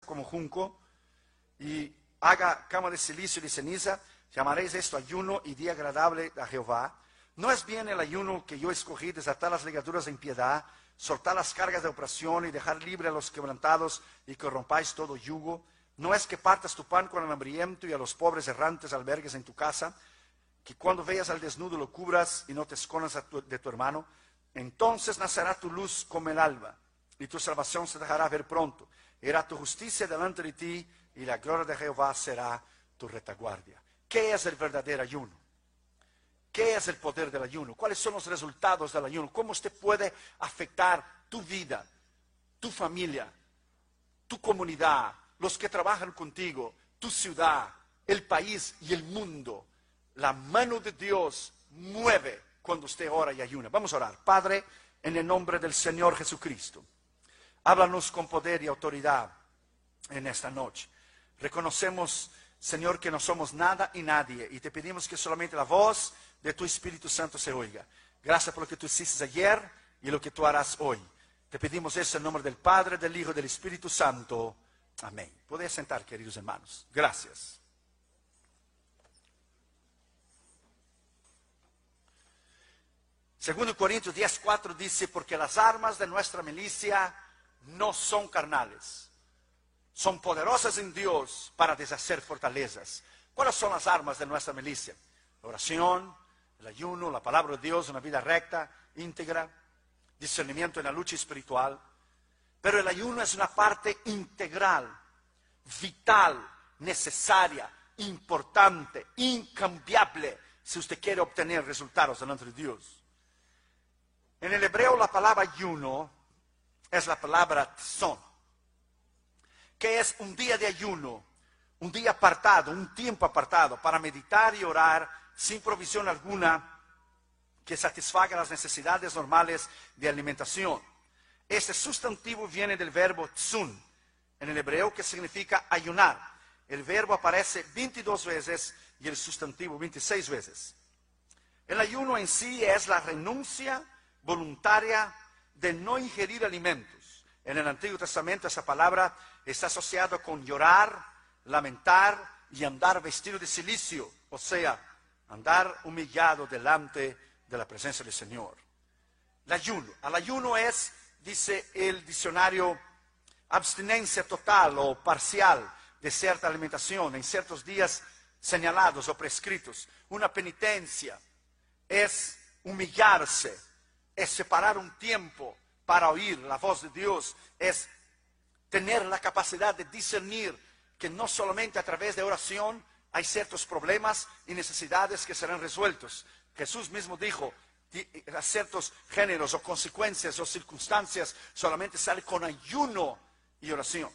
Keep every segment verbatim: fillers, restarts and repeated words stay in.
como junco y haga cama de silicio y de ceniza, llamaréis esto ayuno y día agradable a Jehová. ¿No es bien el ayuno que yo escogí, desatar las ligaduras de impiedad, soltar las cargas de opresión y dejar libre a los quebrantados y que rompáis todo yugo? ¿No es que partas tu pan con el hambriento y a los pobres errantes albergues en tu casa? Que cuando veas al desnudo lo cubras y no te escondas a tu- de tu hermano. Entonces nacerá tu luz como el alba y tu salvación se dejará ver pronto. Irá tu justicia delante de ti y la gloria de Jehová será tu retaguardia. ¿Qué es el verdadero ayuno? ¿Qué es el poder del ayuno? ¿Cuáles son los resultados del ayuno? ¿Cómo usted puede afectar tu vida, tu familia, tu comunidad, los que trabajan contigo, tu ciudad, el país y el mundo? La mano de Dios mueve cuando usted ora y ayuna. Vamos a orar. Padre, en el nombre del Señor Jesucristo, háblanos con poder y autoridad en esta noche. Reconocemos, Señor, que no somos nada y nadie, y te pedimos que solamente la voz de tu Espíritu Santo se oiga. Gracias por lo que tú hiciste ayer y lo que tú harás hoy. Te pedimos eso en nombre del Padre, del Hijo y del Espíritu Santo. Amén. Podéis sentar, queridos hermanos. Gracias. Segundo Corintios diez, cuatro dice, porque las armas de nuestra milicia no son carnales, son poderosas en Dios para deshacer fortalezas. ¿Cuáles son las armas de nuestra milicia? La oración, el ayuno, la palabra de Dios, una vida recta, íntegra, discernimiento en la lucha espiritual. Pero el ayuno es una parte integral, vital, necesaria, importante, incambiable, si usted quiere obtener resultados delante de Dios. En el hebreo la palabra ayuno es la palabra tzon, que es un día de ayuno, un día apartado, un tiempo apartado para meditar y orar sin provisión alguna que satisfaga las necesidades normales de alimentación. Este sustantivo viene del verbo tzun, en el hebreo, que significa ayunar. El verbo aparece veintidós veces y el sustantivo veintiséis veces. El ayuno en sí es la renuncia voluntaria de no ingerir alimentos. En el Antiguo Testamento esa palabra está asociada con llorar, lamentar y andar vestido de cilicio, o sea, andar humillado delante de la presencia del Señor. El ayuno. Al ayuno es, dice el diccionario, abstinencia total o parcial de cierta alimentación en ciertos días señalados o prescritos. Una penitencia es humillarse, es separar un tiempo para oír la voz de Dios, es tener la capacidad de discernir que no solamente a través de oración hay ciertos problemas y necesidades que serán resueltos. Jesús mismo dijo, a ciertos géneros o consecuencias o circunstancias solamente sale con ayuno y oración.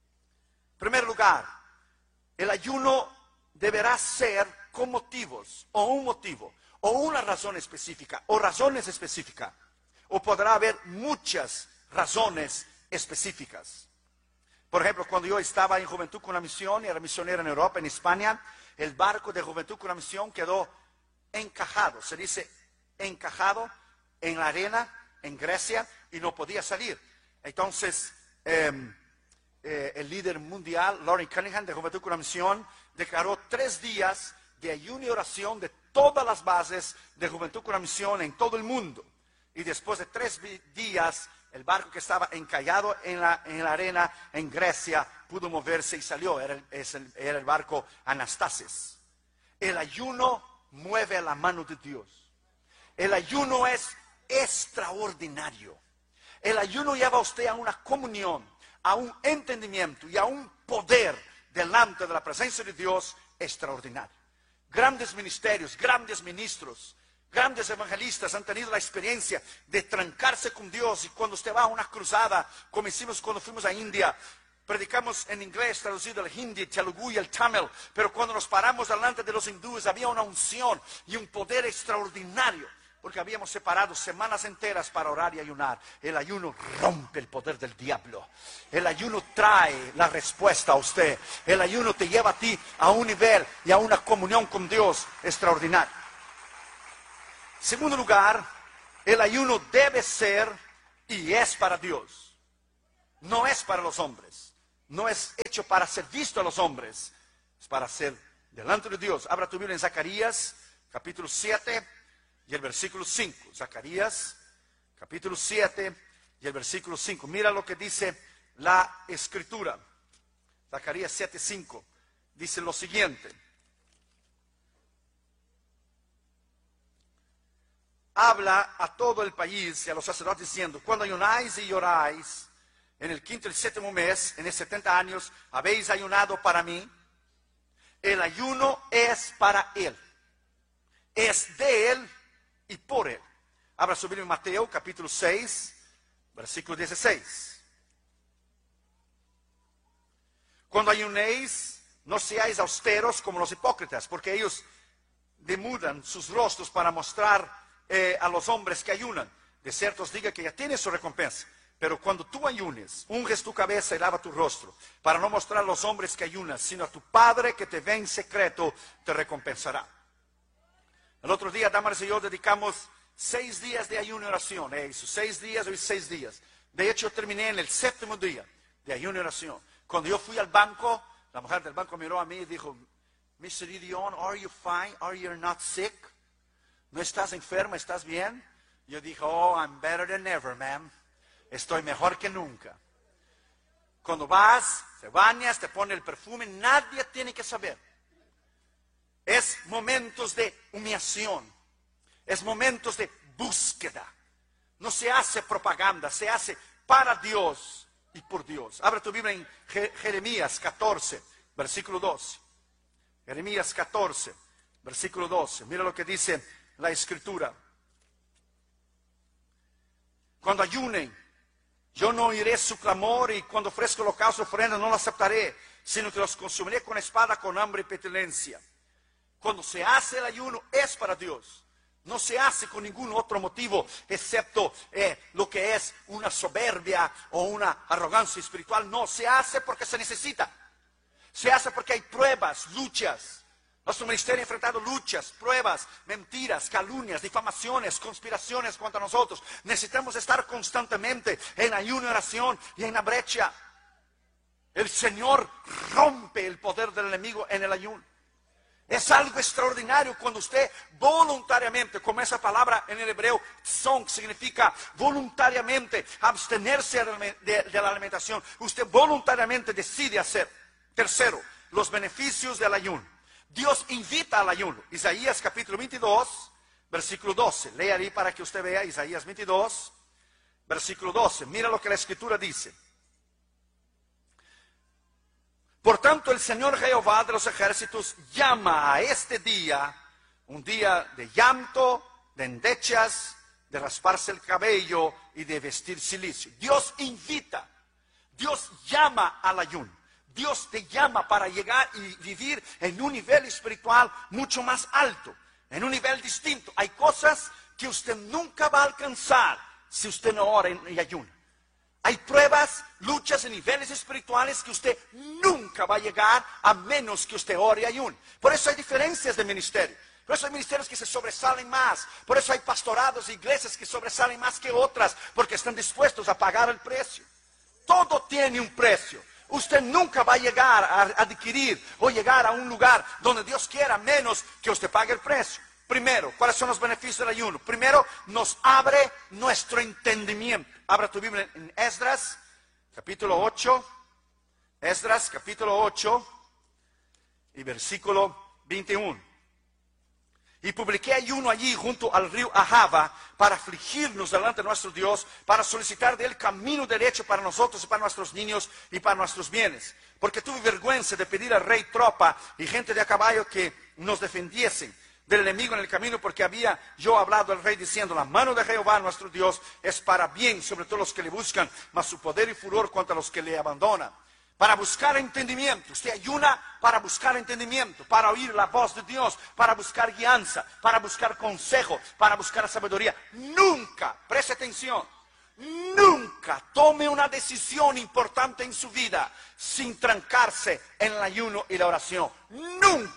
En primer lugar, el ayuno deberá ser con motivos o un motivo o una razón específica o razones específicas, o podrá haber muchas razones específicas. Por ejemplo, cuando yo estaba en Juventud con la Misión y era misionero en Europa, en España, el barco de Juventud con la Misión quedó encajado, se dice encajado en la arena en Grecia y no podía salir. Entonces, eh, eh, el líder mundial, Lauren Cunningham, de Juventud con la Misión, declaró tres días de ayuno y oración de todas las bases de Juventud con la Misión en todo el mundo. Y después de tres días, el barco que estaba encallado en la, en la arena en Grecia pudo moverse y salió. Era el, es el, era el barco Anastasis. El ayuno mueve la mano de Dios. El ayuno es extraordinario. El ayuno lleva a usted a una comunión, a un entendimiento y a un poder delante de la presencia de Dios extraordinario. Grandes ministerios, grandes ministros, grandes evangelistas han tenido la experiencia de trancarse con Dios, y cuando usted va a una cruzada, como hicimos cuando fuimos a India, predicamos en inglés traducido el hindi, el telugu y el tamil, pero cuando nos paramos delante de los hindúes había una unción y un poder extraordinario, porque habíamos separado semanas enteras para orar y ayunar. El ayuno rompe el poder del diablo. El ayuno trae la respuesta a usted. El ayuno te lleva a ti a un nivel y a una comunión con Dios extraordinaria. Segundo lugar, el ayuno debe ser y es para Dios. No es para los hombres. no es hecho para ser visto a los hombres, es para ser delante de Dios. Abra tu Biblia en Zacarías, capítulo siete y el versículo cinco. Zacarías, capítulo siete y el versículo cinco. Mira lo que dice la Escritura. Zacarías siete, cinco. Dice lo siguiente. Habla a todo el país y a los sacerdotes diciendo: cuando ayunáis y lloráis, en el quinto y el séptimo mes, en el setenta años, habéis ayunado para mí. El ayuno es para Él. Es de Él y por Él. Abra su Biblia en Mateo, capítulo seis, versículo dieciséis. Cuando ayunéis, no seáis austeros como los hipócritas, porque ellos demudan sus rostros para mostrar eh, a los hombres que ayunan. De cierto os diga que ya tiene su recompensa. Pero cuando tú ayunes, unges tu cabeza y lava tu rostro, para no mostrar a los hombres que ayunas, sino a tu Padre que te ve en secreto, te recompensará. El otro día, Damaris y yo dedicamos seis días de ayuno y oración. Eh, eso, seis días, hoy seis días. De hecho, terminé en el séptimo día de ayuno y oración. Cuando yo fui al banco, la mujer del banco miró a mí y dijo: mister Gideon, are you fine? Are you not sick? ¿No estás enferma? ¿Estás bien? Yo dije: oh, I'm better than ever, ma'am. Estoy mejor que nunca. Cuando vas, te bañas, te pone el perfume, nadie tiene que saber. Es momentos de humillación. Es momentos de búsqueda. No se hace propaganda, se hace para Dios y por Dios. Abre tu Biblia en Jeremías catorce, versículo doce. Jeremías catorce, versículo doce. Mira lo que dice la Escritura. Cuando ayunen, yo no oiré su clamor, y cuando ofrezco holocausto y ofrenda no lo aceptaré, sino que los consumiré con espada, con hambre y pestilencia. Cuando se hace el ayuno es para Dios. No se hace con ningún otro motivo, excepto eh, lo que es una soberbia o una arrogancia espiritual. No, se hace porque se necesita. Se hace porque hay pruebas, luchas. Nuestro ministerio ha enfrentado luchas, pruebas, mentiras, calumnias, difamaciones, conspiraciones contra nosotros. Necesitamos estar constantemente en ayuno y oración y en la brecha. El Señor rompe el poder del enemigo en el ayuno. Es algo extraordinario cuando usted voluntariamente, como esa palabra en el hebreo, tzon, significa voluntariamente abstenerse de, de, de la alimentación. Usted voluntariamente decide hacer. Tercero, los beneficios del ayuno. Dios invita al ayuno. Isaías capítulo veintidós, versículo doce. Lea ahí para que usted vea Isaías veintidós, versículo doce. Mira lo que la Escritura dice. Por tanto, el Señor Jehová de los ejércitos llama a este día un día de llanto, de endechas, de rasparse el cabello y de vestir cilicio. Dios invita, Dios llama al ayuno. Dios te llama para llegar y vivir en un nivel espiritual mucho más alto, en un nivel distinto. Hay cosas que usted nunca va a alcanzar si usted no ora y ayuna. Hay pruebas, luchas en niveles espirituales que usted nunca va a llegar a menos que usted ore y ayune. Por eso hay diferencias de ministerio. Por eso hay ministerios que se sobresalen más. Por eso hay pastorados e iglesias que sobresalen más que otras, porque están dispuestos a pagar el precio. Todo tiene un precio. Usted nunca va a llegar a adquirir o llegar a un lugar donde Dios quiera menos que usted pague el precio. Primero, ¿cuáles son los beneficios del ayuno? Primero, nos abre nuestro entendimiento. Abra tu Biblia en Esdras, capítulo ocho. Esdras, capítulo ocho y versículo veintiuno. Y publiqué ayuno allí junto al río Ahava para afligirnos delante de nuestro Dios, para solicitar de él camino derecho para nosotros y para nuestros niños y para nuestros bienes. Porque tuve vergüenza de pedir al rey tropa y gente de a caballo que nos defendiesen del enemigo en el camino, porque había yo hablado al rey diciendo: la mano de Jehová nuestro Dios es para bien sobre todos los que le buscan, mas su poder y furor contra los que le abandonan. Para buscar entendimiento. Usted ayuna para buscar entendimiento, para oír la voz de Dios, para buscar guianza, para buscar consejo, para buscar sabiduría. Nunca, preste atención, nunca tome una decisión importante en su vida sin trancarse en el ayuno y la oración. Nunca.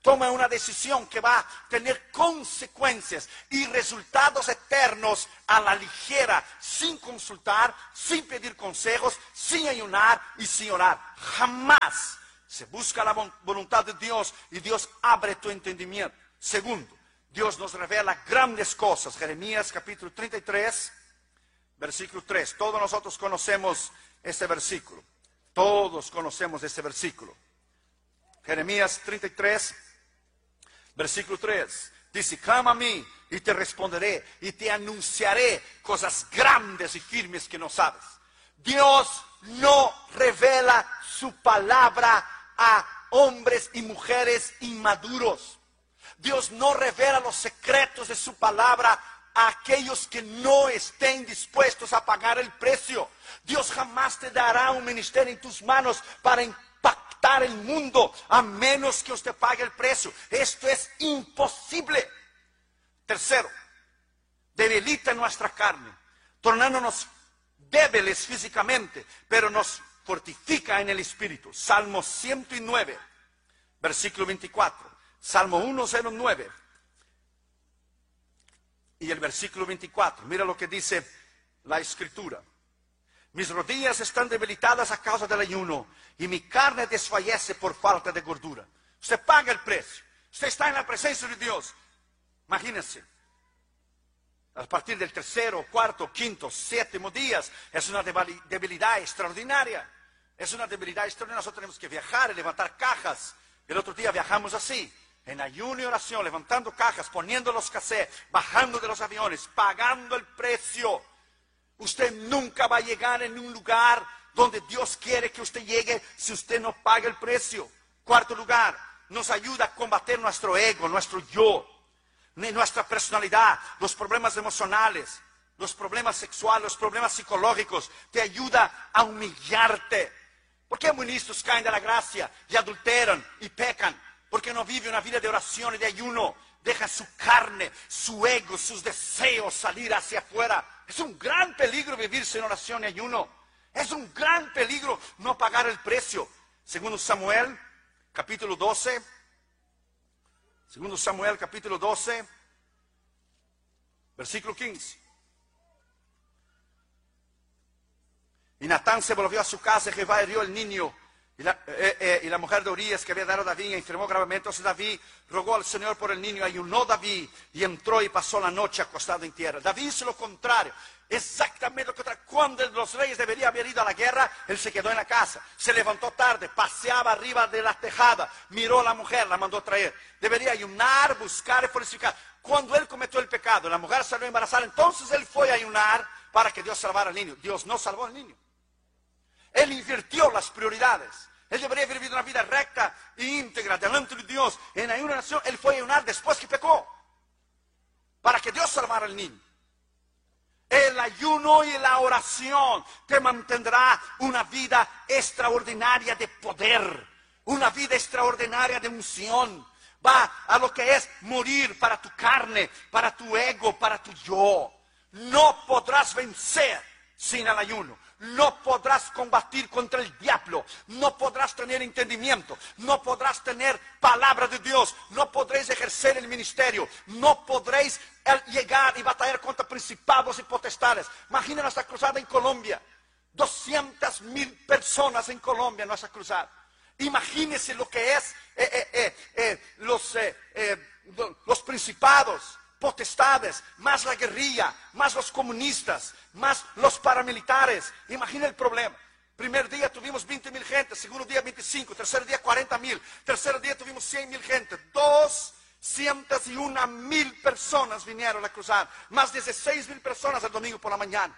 Toma una decisión que va a tener consecuencias y resultados eternos a la ligera, sin consultar, sin pedir consejos, sin ayunar y sin orar. Jamás se busca la voluntad de Dios y Dios abre tu entendimiento. Segundo, Dios nos revela grandes cosas. Jeremías capítulo treinta y tres, versículo tres. Todos nosotros conocemos este versículo. Todos conocemos este versículo. Jeremías treinta y tres, versículo tres. Dice, clama a mí y te responderé y te anunciaré cosas grandes y firmes que no sabes. Dios no revela su palabra a hombres y mujeres inmaduros. Dios no revela los secretos de su palabra a aquellos que no estén dispuestos a pagar el precio. Dios jamás te dará un ministerio en tus manos para impactar el mundo a menos que usted pague el precio. Esto es imposible. Tercero, debilita nuestra carne, tornándonos débiles físicamente, pero nos fortifica en el espíritu. Salmo ciento nueve, versículo veinticuatro. Salmo ciento nueve y el versículo veinticuatro. Mira lo que dice la escritura. Mis rodillas están debilitadas a causa del ayuno y mi carne desfallece por falta de gordura. Usted paga el precio. Usted está en la presencia de Dios. Imagínense. A partir del tercero, cuarto, quinto, séptimo días es una debilidad extraordinaria. Es una debilidad extraordinaria. Nosotros tenemos que viajar y levantar cajas. El otro día viajamos así. En ayuno y oración, levantando cajas, poniendo los cassettes, bajando de los aviones, pagando el precio. Usted nunca va a llegar en un lugar donde Dios quiere que usted llegue si usted no paga el precio. Cuarto lugar, nos ayuda a combatir nuestro ego, nuestro yo, nuestra personalidad, los problemas emocionales, los problemas sexuales, los problemas psicológicos. Te ayuda a humillarte. ¿Por qué ministros caen de la gracia y adulteran y pecan? Porque no vive una vida de oración y de ayuno. Deja su carne, su ego, sus deseos salir hacia afuera. Es un gran peligro vivir sin oración y ayuno. Es un gran peligro no pagar el precio. Segundo Samuel, capítulo doce. Segundo Samuel, capítulo doce, versículo quince. Y Natán se volvió a su casa y Jehová hirió al niño. Y la, eh, eh, y la mujer de Urías que había dado a David enfermó gravemente. Entonces David rogó al Señor por el niño, ayunó David y entró y pasó la noche acostado en tierra. David hizo lo contrario, exactamente lo contrario. Cuando los reyes deberían haber ido a la guerra, él se quedó en la casa. Se levantó tarde, paseaba arriba de la tejada, miró a la mujer, la mandó a traer. Debería ayunar, buscar y fortificar. Cuando él cometió el pecado, la mujer salió embarazada, entonces él fue a ayunar para que Dios salvara al niño. Dios no salvó al niño. Él invirtió las prioridades. Él debería haber vivido una vida recta e íntegra delante de Dios. En una nación, él fue a ayunar después que pecó, para que Dios salvara al niño. El ayuno y la oración te mantendrá una vida extraordinaria de poder, una vida extraordinaria de unción. Va a lo que es morir para tu carne, para tu ego, para tu yo. No podrás vencer sin el ayuno. No podrás combatir contra el diablo, no podrás tener entendimiento, no podrás tener palabra de Dios, no podréis ejercer el ministerio, no podréis llegar y batallar contra principados y potestades. Imagina nuestra cruzada en Colombia, doscientas mil personas en Colombia, nuestra cruzada. Imagínense lo que es eh, eh, eh, eh, los, eh, eh, los principados, potestades, más la guerrilla, más los comunistas, más los paramilitares. Imagina el problema. Primer día tuvimos veinte mil gente, segundo día veinticinco, tercer día cuarenta mil, tercer día tuvimos cien mil gente, doscientas y una mil personas vinieron a cruzar, más dieciséis mil personas el domingo por la mañana.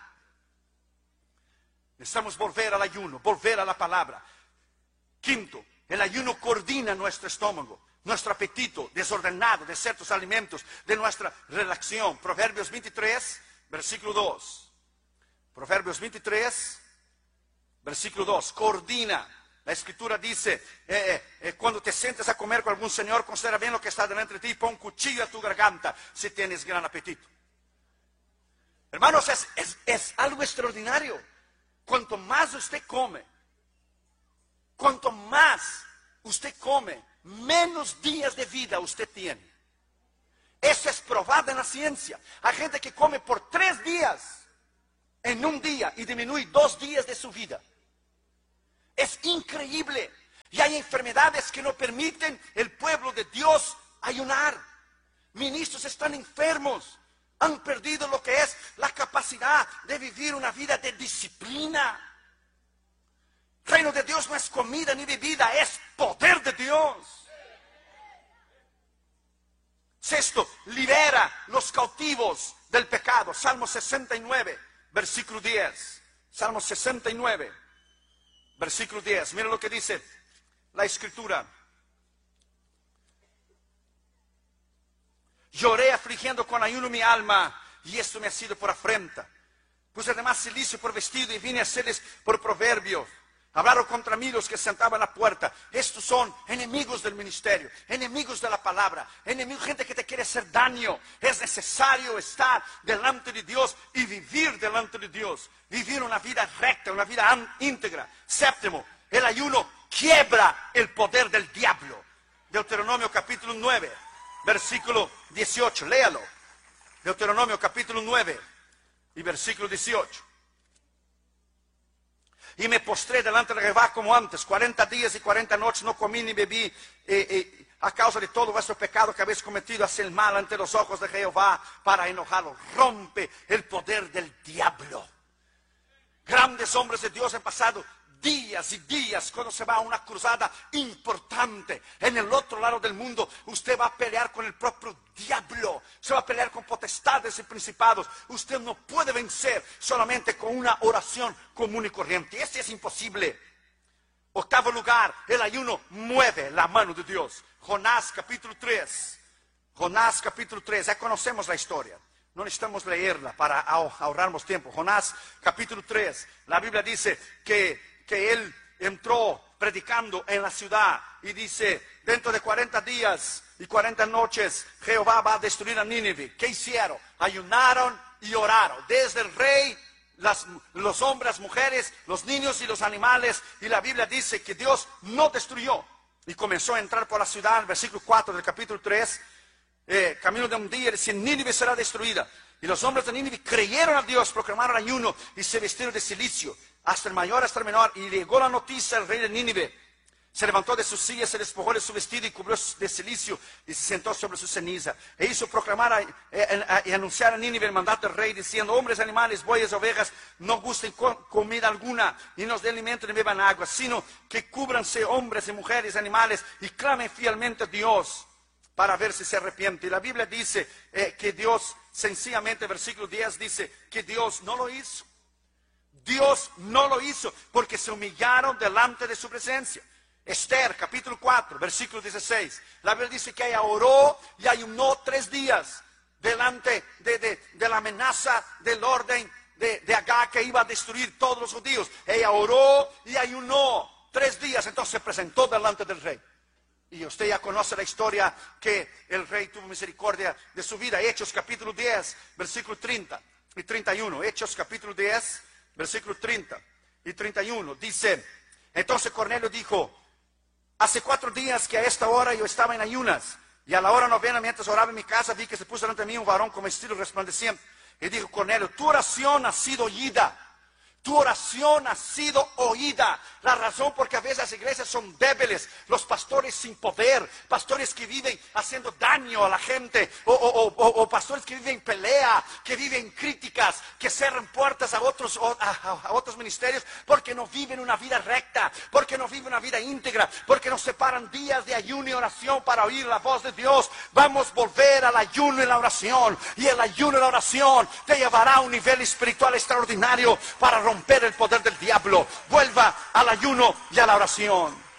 Necesitamos volver al ayuno, volver a la palabra. Quinto, el ayuno coordina nuestro estómago, nuestro apetito desordenado de ciertos alimentos, de nuestra relación. Proverbios veintitrés, versículo dos. Proverbios veintitrés, versículo dos. Coordina. La escritura dice, eh, eh, cuando te sientes a comer con algún señor, considera bien lo que está delante de ti y pon un cuchillo a tu garganta si tienes gran apetito. Hermanos, es, es, es algo extraordinario. Cuanto más usted come, cuanto más usted come, menos días de vida usted tiene. Eso es probado en la ciencia. Hay gente que come por tres días en un día y disminuye dos días de su vida. Es increíble. Y hay enfermedades que no permiten el pueblo de Dios ayunar. Ministros están enfermos. Han perdido lo que es la capacidad de vivir una vida de disciplina. Reino de Dios no es comida ni bebida, es poder de Dios. Sexto, libera los cautivos del pecado. Salmo sesenta y nueve, versículo diez. Salmo sesenta y nueve, versículo diez. Mira lo que dice la escritura. Lloré afligiendo con ayuno mi alma, y esto me ha sido por afrenta. Puse además silicio por vestido y vine a hacerles por proverbio. Hablaron contra mí los que sentaban a la puerta. Estos son enemigos del ministerio, enemigos de la palabra, enemigos, gente que te quiere hacer daño. Es necesario estar delante de Dios y vivir delante de Dios. Vivir una vida recta, una vida íntegra. Séptimo, el ayuno quiebra el poder del diablo. Deuteronomio capítulo nueve, versículo dieciocho. Léalo. Deuteronomio capítulo nueve y versículo dieciocho. Y me postré delante de Jehová como antes, cuarenta días y cuarenta noches no comí ni bebí, eh, eh, a causa de todo vuestro pecado que habéis cometido, hacer el mal ante los ojos de Jehová para enojarlo. Rompe el poder del diablo. Grandes hombres de Dios han pasado días y días cuando se va a una cruzada importante. En el otro lado del mundo usted va a pelear con el propio diablo. Se va a pelear con potestades y principados. Usted no puede vencer solamente con una oración común y corriente. Este es imposible. Octavo lugar, el ayuno mueve la mano de Dios. Jonás capítulo tres. Jonás capítulo tres. Ya conocemos la historia. No necesitamos leerla para ahorrarnos tiempo. Jonás capítulo tres. La Biblia dice que que él entró predicando en la ciudad y dice, dentro de cuarenta días y cuarenta noches Jehová va a destruir a Nínive. ¿Qué hicieron? Ayunaron y oraron, desde el rey, las, los hombres, las mujeres, los niños y los animales, y la Biblia dice que Dios no destruyó, y comenzó a entrar por la ciudad. El versículo cuatro del capítulo tres, eh, camino de un día, dice, Nínive será destruida. Y los hombres de Nínive creyeron a Dios, proclamaron ayuno y se vistieron de silicio, hasta el mayor hasta el menor. Y llegó la noticia al rey de Nínive. Se levantó de su silla, se despojó de su vestido y cubrió de silicio y se sentó sobre su ceniza. E hizo proclamar y anunciar a Nínive el mandato del rey, diciendo, hombres, animales, bueyes, ovejas, no gusten comida alguna, ni nos den alimento ni beban agua, sino que cúbranse hombres y mujeres, animales, y clamen fielmente a Dios para ver si se arrepiente. Y la Biblia dice eh, que Dios, sencillamente, versículo diez dice que Dios no lo hizo. Dios no lo hizo porque se humillaron delante de su presencia. Esther capítulo cuatro, versículo dieciséis. La Biblia dice que ella oró y ayunó tres días delante de, de, de la amenaza del orden de, de Agag, que iba a destruir todos los judíos. Ella oró y ayunó tres días, entonces se presentó delante del rey. Y usted ya conoce la historia que el rey tuvo misericordia de su vida. Hechos capítulo diez, versículo treinta y treinta y uno. Hechos capítulo diez, versículo treinta y treinta y uno. Dice, entonces Cornelio dijo, hace cuatro días que a esta hora yo estaba en ayunas, y a la hora novena, mientras oraba en mi casa, vi que se puso delante de mí un varón con vestido resplandeciente. Y dijo, Cornelio, tu oración ha sido oída. Tu oración ha sido oída. La razón porque a veces las iglesias son débiles, los pastores sin poder, pastores que viven haciendo daño a la gente, o, o, o, o pastores que viven pelea, que viven críticas, que cierran puertas a otros, a, a otros ministerios, porque no viven una vida recta, porque no viven una vida íntegra, porque nos separan días de ayuno y oración para oír la voz de Dios. Vamos a volver al ayuno y la oración, y el ayuno y la oración te llevará a un nivel espiritual extraordinario para romper romper el poder del diablo. Vuelva al ayuno y a la oración.